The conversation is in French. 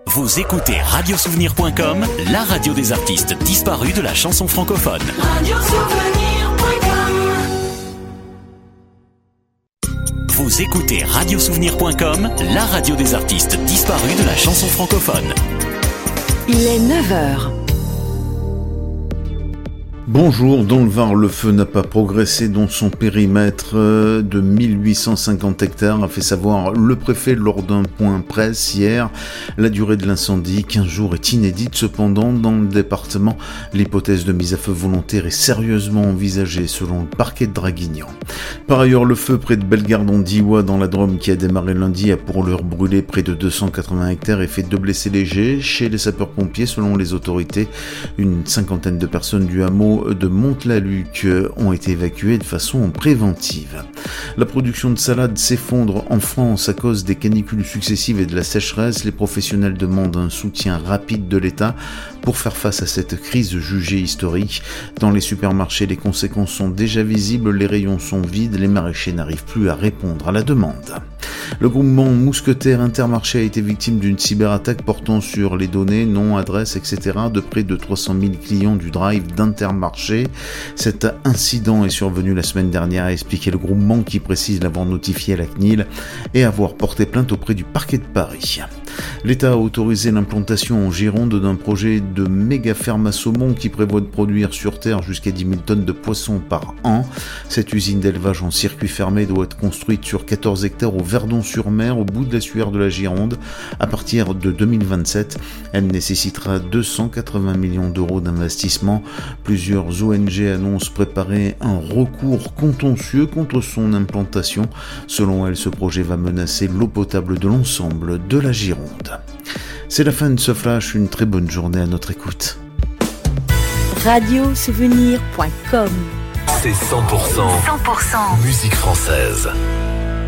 Vous écoutez radiosouvenir.com, la radio des artistes disparus de la chanson francophone. Vous écoutez radiosouvenir.com, la radio des artistes disparus de la chanson francophone. Il est 9h. Bonjour, dans le Var, le feu n'a pas progressé dans son périmètre de 1850 hectares, a fait savoir le préfet lors d'un point presse hier. La durée de l'incendie, 15 jours, est inédite. Cependant, dans le département, l'hypothèse de mise à feu volontaire est sérieusement envisagée selon le parquet de Draguignan. Par ailleurs, le feu près de Bellegarde en Diois dans la Drôme qui a démarré lundi a pour l'heure brûlé près de 280 hectares et fait 2 blessés légers. Chez les sapeurs-pompiers, selon les autorités, une cinquantaine de personnes du hameau de Monte-la-Luc ont été évacuées de façon préventive. La production de salade s'effondre en France à cause des canicules successives et de la sécheresse. Les professionnels demandent un soutien rapide de l'État pour faire face à cette crise jugée historique. Dans les supermarchés, les conséquences sont déjà visibles, les rayons sont vides, les maraîchers n'arrivent plus à répondre à la demande. Le groupement Mousquetaires Intermarché a été victime d'une cyberattaque portant sur les données, noms, adresses, etc. de près de 300 000 clients du drive d'Intermarché. Cet incident est survenu la semaine dernière, a expliqué le groupement qui précise l'avoir notifié à la CNIL et avoir porté plainte auprès du parquet de Paris. L'État a autorisé l'implantation en Gironde d'un projet de méga ferme à saumon qui prévoit de produire sur terre jusqu'à 10 000 tonnes de poissons par an. Cette usine d'élevage en circuit fermé doit être construite sur 14 hectares au Verdon-sur-Mer, au bout de l'estuaire de la Gironde. À partir de 2027, elle nécessitera 280 millions d'euros d'investissement. Plusieurs ONG annoncent préparer un recours contentieux contre son implantation. Selon elles, ce projet va menacer l'eau potable de l'ensemble de la Gironde. C'est la fin de ce flash, une très bonne journée à notre écoute. Radiosouvenir.com. C'est 100% musique française.